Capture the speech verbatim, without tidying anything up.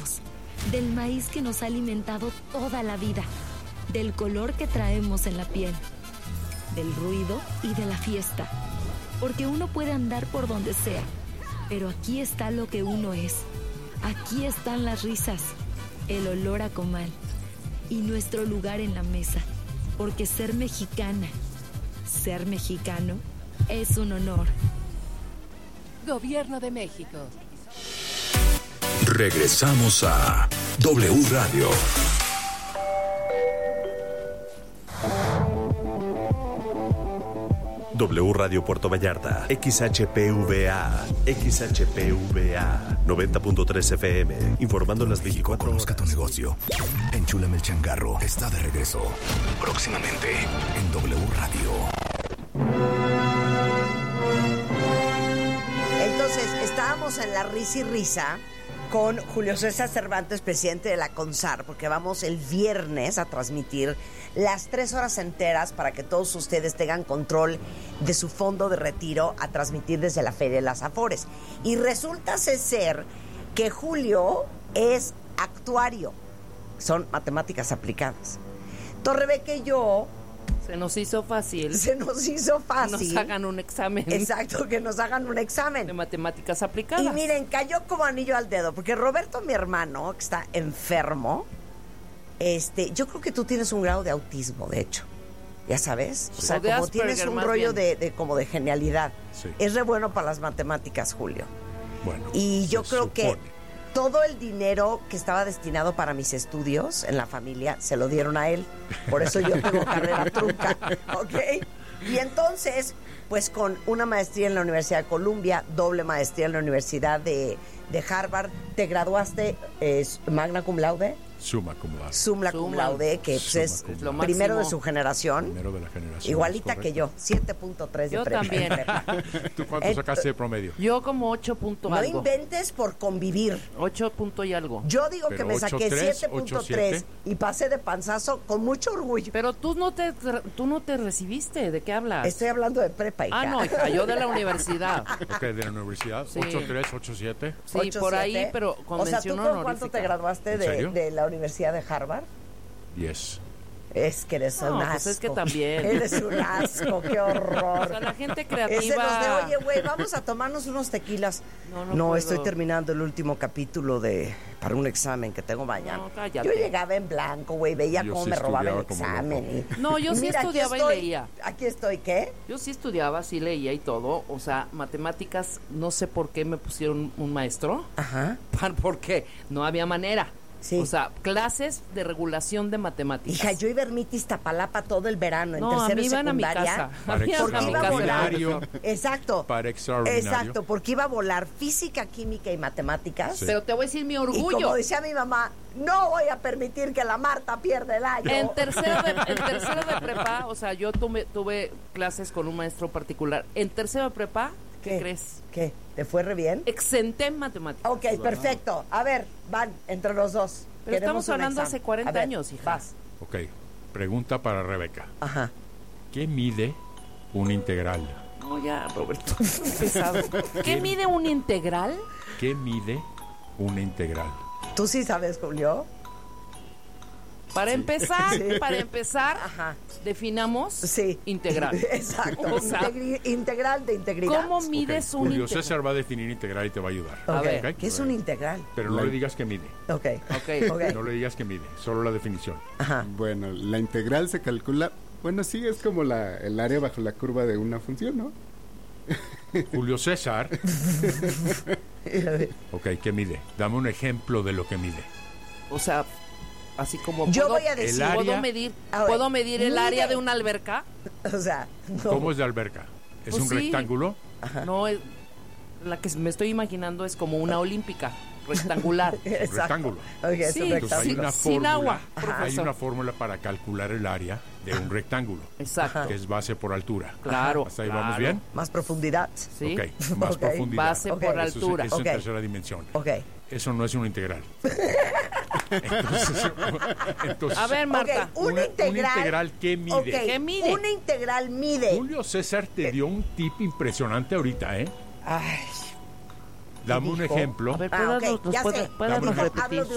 alimentos, del maíz que nos ha alimentado toda la vida, del color que traemos en la piel, del ruido y de la fiesta. Porque uno puede andar por donde sea, pero aquí está lo que uno es. Aquí están las risas, el olor a comal y nuestro lugar en la mesa. Porque ser mexicana, ser mexicano, es un honor. Gobierno de México. Regresamos a W Radio. W Radio Puerto Vallarta, X H P V A, X H P V A, noventa punto tres F M, informando las veinticuatro horas. Conozca tu negocio. Enchúlame el changarro. Está de regreso. Próximamente en W Radio. Entonces, estábamos en la risa y risa con Julio César Cervantes, presidente de la CONSAR, porque vamos el viernes a transmitir las tres horas enteras para que todos ustedes tengan control de su fondo de retiro, a transmitir desde la Feria de las Afores. Y resulta ser que Julio es actuario, son matemáticas aplicadas. Entonces Rebeca y yo... Se nos hizo fácil. Se nos hizo fácil. Nos hagan un examen. Exacto, que nos hagan un examen. De matemáticas aplicadas. Y miren, cayó como anillo al dedo, porque Roberto, mi hermano, que está enfermo, este, yo creo que tú tienes un grado de autismo, de hecho. Ya sabes. O sea, o de como Asperger, tienes un más rollo bien. de, de como de genialidad. Sí. Es re bueno para las matemáticas, Julio. Bueno, Y yo se creo supone. que todo el dinero que estaba destinado para mis estudios en la familia se lo dieron a él. Por eso yo tengo carrera trunca, ¿ok? Y entonces, pues con una maestría en la Universidad de Columbia, doble maestría en la Universidad de, de Harvard, te graduaste eh, magna cum laude, Summa cum laude. summa cum Summa. laude, que pues, Summa es cum laude. primero de máximo. su generación. Primero de la generación. Igualita ¿es que yo, siete punto tres de Yo prepa. también. ¿Tú cuánto Eh, sacaste de promedio? Yo como ocho punto No algo. inventes por convivir. Ocho punto y algo. Yo digo Pero que me saqué ocho tres, siete punto ocho tres siete. y pasé de panzazo con mucho orgullo. Pero tú no te tú no te recibiste. ¿De qué hablas? Estoy hablando de prepa, hija. Ah, no, hija, yo de la universidad. Ok, de la universidad. Sí. ocho tres, ocho siete. Sí, ocho, por ahí, siete. pero con O sea, ¿tú mención con cuánto honorífica. te graduaste ¿En de, serio? de la Universidad de Harvard? Yes. Es que eres No, un asco. pues es que también. Eres un asco, qué horror. O sea, la gente Ese creativa. los de, oye, güey, vamos a tomarnos unos tequilas. No, no No, puedo. estoy terminando el último capítulo de para un examen que tengo mañana. No, cállate. Yo llegaba en blanco, güey, veía Yo cómo sí me robaba el estudiaba como examen. y- No, yo y sí mira, aquí estudiaba y estoy, leía. Aquí estoy, ¿qué? Yo sí estudiaba, sí leía y todo. O sea, matemáticas, no sé por qué me pusieron un maestro. Ajá. Porque no había manera. Sí. O sea, clases de regulación de matemáticas. Hija, yo iba a Ermita Iztapalapa todo el verano, en no, a tercero mí y iban a mi secundaria. casa. Para A mí iban a mi casa. extraordinario. Exacto. Para extraordinario. Exacto, porque iba a volar física, química y matemáticas. Sí. Pero te voy a decir mi Y orgullo. como decía mi mamá, no voy a permitir que la Marta pierda el año. En tercero, de, en tercero de prepa, o sea, yo tuve, tuve clases con un maestro particular. En tercero de prepa, ¿qué, ¿Qué? crees? ¿Qué? ¿Te fue re bien? Exenté en matemáticas. Ok, perfecto. A ver, van entre los dos. Pero Queremos estamos un hablando examen. hace cuarenta A ver, años, hija. Vas. Ok, pregunta para Rebeca. Ajá. ¿Qué mide un integral? No, ya, Roberto. Pesado. ¿Qué mide un integral? ¿Qué mide una integral? ¿Tú sí sabes, Julio? Para empezar, Sí. para empezar, Ajá. definamos Sí. integral. Exacto. O sea, Integri- integral de integridad. ¿cómo mides Ok, un Julio integral? César va a definir integral y te va a ayudar. Ok, A ver. ¿qué es un integral? Pero no le digas que mide. Ok. Ok. Ok. No le digas que mide, solo la definición. Ajá. Bueno, la integral se calcula, bueno, sí, es como la, el área bajo la curva de una función, ¿no? Julio César. Ok, ¿qué mide? Dame un ejemplo de lo que mide. O sea, así como Yo puedo, voy a decir- El área- ¿puedo medir, A ver, ¿puedo medir el mide- área de una alberca? O sea, no. ¿Cómo es de alberca? ¿Es Pues un sí. rectángulo? No, es, la que me estoy imaginando es como una olímpica, rectangular. Exacto. rectángulo. Ok, es Sí, un Entonces hay rectángulo. una Sin fórmula, agua, hay profesor. una fórmula para calcular el área de un rectángulo, Exacto. que es base por altura. Claro. ¿Hasta ahí claro. vamos bien? Más profundidad. Sí. Ok, más Ok. profundidad. Base Ok. por Eso Eso es- altura. eso es Ok. en tercera dimensión. Ok. Eso no es una integral. Entonces, entonces, A ver, Marta. Ok, una Una- integral. una integral, ¿qué mide? Ok, ¿Qué mide? Una integral mide. Julio César te dio un tip impresionante ahorita, ¿eh? Ay. Dame un dijo? ejemplo. A ver, Ah, ¿puedes ok, nos- nos ya puede- sé. puede Dame nos un ejemplo. repetir? Hablo de